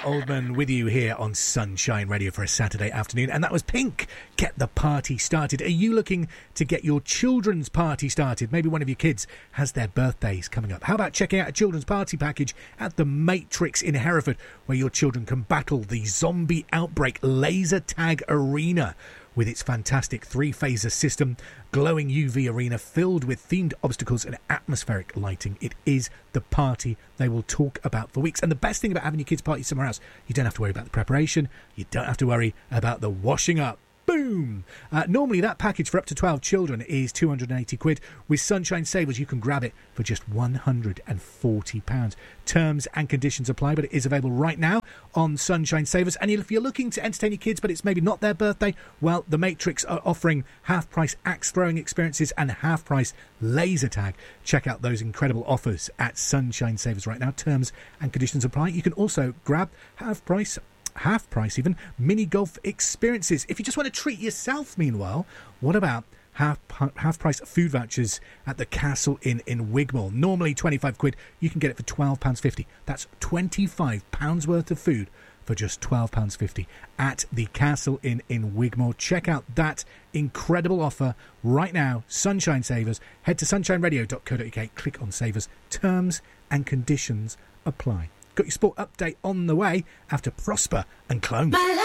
Oldman with you here on Sunshine Radio for a Saturday afternoon, and that was Pink, Get the Party Started. Are you looking to get your children's party started? Maybe one of your kids has their birthdays coming up. How about checking out a children's party package at the Matrix in Hereford, where your children can battle the zombie outbreak laser tag arena with its fantastic 3-phaser system, glowing UV arena filled with themed obstacles and atmospheric lighting. It is the party they will talk about for weeks. And the best thing about having your kids' party somewhere else, you don't have to worry about the preparation. You don't have to worry about the washing up. Boom! Normally that package for up to 12 children is £280. With Sunshine Savers, you can grab it for just £140. Terms and conditions apply, but it is available right now on Sunshine Savers. And if you're looking to entertain your kids, but it's maybe not their birthday, well, the Matrix are offering half-price axe-throwing experiences and half-price laser tag. Check out those incredible offers at Sunshine Savers right now. Terms and conditions apply. You can also grab half-price even mini golf experiences. If you just want to treat yourself, meanwhile, what about half price food vouchers at the Castle Inn in Wigmore? Normally £25, you can get it for £12.50. That's £25 worth of food for just £12.50 at the Castle Inn in Wigmore. Check out that incredible offer right now. Sunshine Savers. Head to sunshineradio.co.uk, click on Savers. Terms and conditions apply. Got your sport update on the way after Prosper and Clone.